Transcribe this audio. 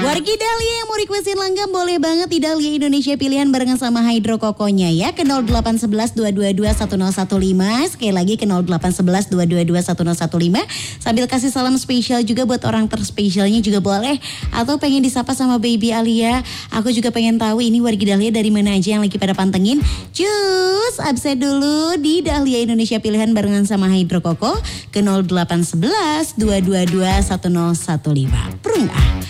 Wargi Dahlia yang mau requestin langgam boleh banget di Dahlia Indonesia pilihan barengan sama Hydro Kokonya ya ke 0811 222 1015. Sekali lagi ke 0811 222 1015. Sambil kasih salam spesial juga buat orang terspesialnya juga boleh. Atau pengen disapa sama Baby Alia. Aku juga pengen tahu ini Wargi Dahlia dari mana aja yang lagi pada pantengin. Cus, absen dulu di Dahlia Indonesia pilihan barengan sama Hydro Koko ke 0811 222 1015. Prung ah.